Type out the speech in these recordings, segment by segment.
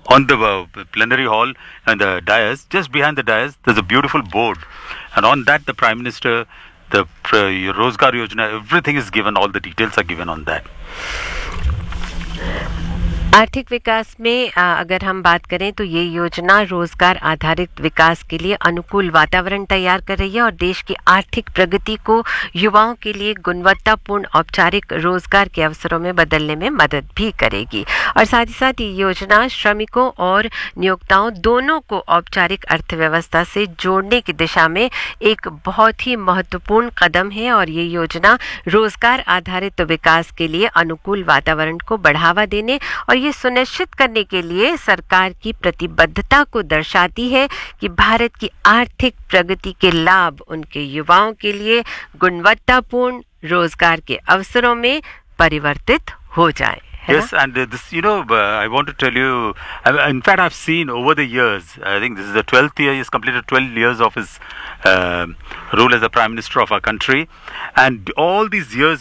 On the plenary hall and the dais, just behind the dais, there's a beautiful board, and on that the Prime Minister, the Rozgar Yojana, everything is given, all the details are given on that. आर्थिक विकास में अगर हम बात करें तो ये योजना रोजगार आधारित विकास के लिए अनुकूल वातावरण तैयार कर रही है और देश की आर्थिक प्रगति को युवाओं के लिए गुणवत्तापूर्ण औपचारिक रोजगार के अवसरों में बदलने में मदद भी करेगी। और साथ ही साथ ये योजना श्रमिकों और नियोक्ताओं दोनों को औपचारिक अर्थव्यवस्था से जोड़ने की दिशा में एक बहुत ही महत्वपूर्ण कदम है और ये योजना रोजगार आधारित विकास के लिए अनुकूल वातावरण को बढ़ावा देने और ये सुनिश्चित करने के लिए सरकार की प्रतिबद्धता को दर्शाती है कि भारत की आर्थिक प्रगति के लाभ उनके युवाओं के लिए गुणवत्तापूर्ण रोजगार के अवसरों में परिवर्तित हो जाए। Yes, and this, I want to tell you, in fact, I've seen over the years, I think this is the 12th year, he's completed 12 years of his rule as the Prime Minister of our country. And all these years,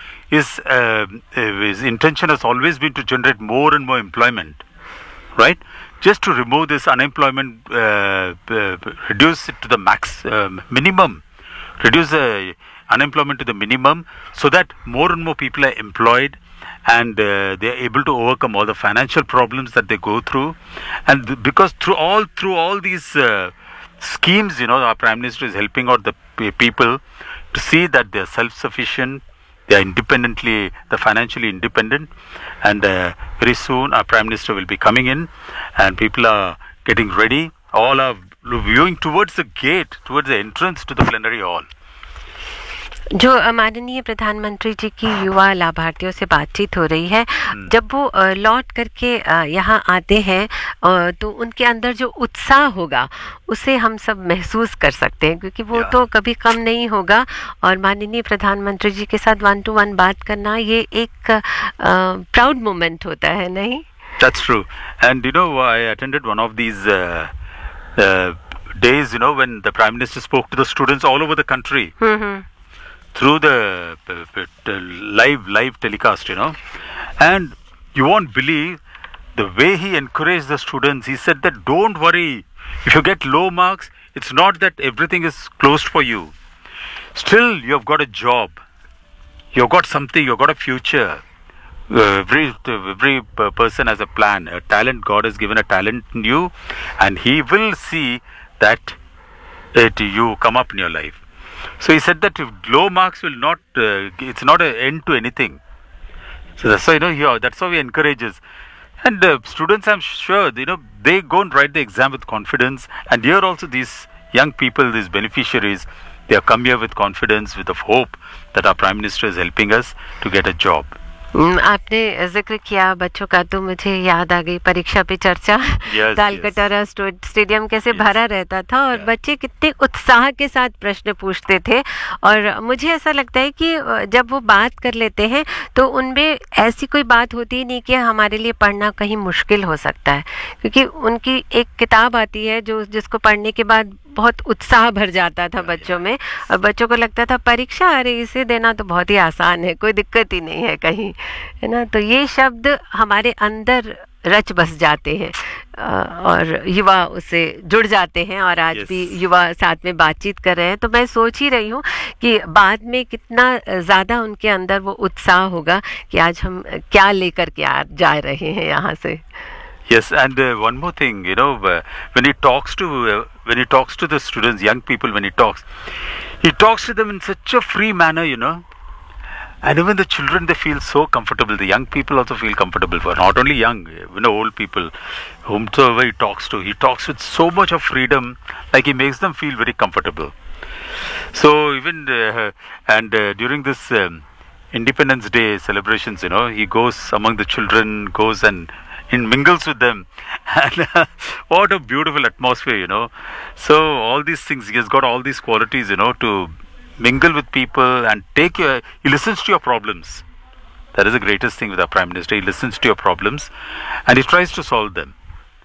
his intention has always been to generate more and more employment, right? Just to remove this unemployment, reduce it to the minimum, reduce the unemployment to the minimum so that more and more people are employed and they are able to overcome all the financial problems that they go through. And because through all these schemes, our Prime Minister is helping out the people to see that they are self-sufficient, they are financially independent, and very soon our Prime Minister will be coming in and people are getting ready. All are viewing towards the gate, towards the entrance to the plenary hall. जो माननीय प्रधानमंत्री जी की युवा लाभार्थियों से बातचीत हो रही है, जब वो लौट करके यहाँ आते हैं तो उनके अंदर जो उत्साह होगा उसे हम सब महसूस कर सकते हैं क्योंकि वो तो कभी कम नहीं होगा। और माननीय प्रधानमंत्री जी के साथ 1-to-1 बात करना ये एक प्राउड मोमेंट होता है, नहीं? That's true. And I attended one of these days, when the Prime Minister spoke to the students all over the country. Through the live telecast, and you won't believe the way he encouraged the students. He said that don't worry, if you get low marks, it's not that everything is closed for you. Still, you have got a job, you've got something, you've got a future. Every person has a plan, a talent. God has given a talent in you, and He will see that you come up in your life. So he said that if low marks will not, it's not an end to anything. So that's why, that's how he encourages. And students, I'm sure, they go and write the exam with confidence. And here also these young people, these beneficiaries, they have come here with confidence, with the hope that our Prime Minister is helping us to get a job. आपने जिक्र किया बच्चों का तो मुझे याद आ गई परीक्षा पे चर्चा। कालकटोरा स्टेडियम कैसे भरा रहता था और बच्चे कितने उत्साह के साथ प्रश्न पूछते थे। और मुझे ऐसा लगता है कि जब वो बात कर लेते हैं तो उनमें ऐसी कोई बात होती नहीं कि हमारे लिए पढ़ना कहीं मुश्किल हो सकता है, क्योंकि उनकी एक किताब आती है जिसको पढ़ने के बाद बहुत उत्साह भर जाता था बच्चों में और बच्चों को लगता था परीक्षा, अरे इसे देना तो बहुत ही आसान है, कोई दिक्कत ही नहीं है कहीं, है ना। तो ये शब्द हमारे अंदर रच बस जाते हैं और युवा उससे जुड़ जाते हैं और आज भी युवा साथ में बातचीत कर रहे हैं। तो मैं सोच ही रही हूँ कि बाद में कितना ज़्यादा उनके अंदर वो उत्साह होगा कि आज हम क्या लेकर के जा रहे हैं यहाँ से। Yes, and one more thing, when he talks to the students, young people, he talks to them in such a free manner, and even the children, they feel so comfortable. The young people also feel comfortable. For not only young, old people, whomsoever he talks with so much of freedom, like he makes them feel very comfortable. So even during this Independence Day celebrations, he goes among the children, goes and mingles with them, and what a beautiful atmosphere, So all these things, he has got all these qualities, to mingle with people and he listens to your problems. That is the greatest thing with our Prime Minister. He listens to your problems and he tries to solve them.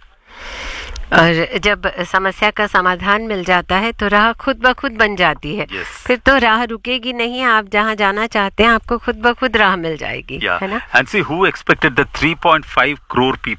और जब समस्या का समाधान मिल जाता है तो राह खुद ब खुद बन जाती है। फिर तो राह रुकेगी नहीं, आप जहाँ जाना चाहते हैं आपको खुद ब खुद राह मिल जाएगी, है ना। And see, who expected that 3.5 crore people